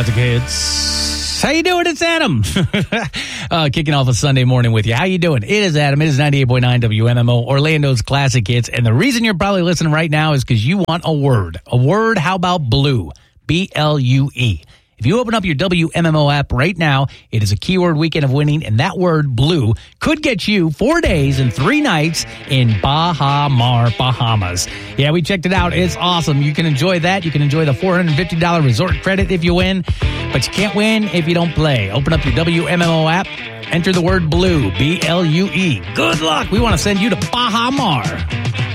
Classic Hits. How you doing? It's Adam. Kicking off a Sunday morning with you. How you doing? It is Adam. It is 98.9 WMMO, Orlando's Classic Hits. And the reason you're probably listening right now is because you want a word. A word, how about blue? B-L-U-E. If you open up your WMMO app right now, it is a keyword weekend of winning, and that word blue could get you 4 days and 3 nights in Baha Mar, Bahamas. Yeah, we checked it out. It's awesome. You can enjoy that. You can enjoy the $450 resort credit if you win, but you can't win if you don't play. Open up your WMMO app, enter the word blue, B-L-U-E. Good luck. We want to send you to Baha Mar.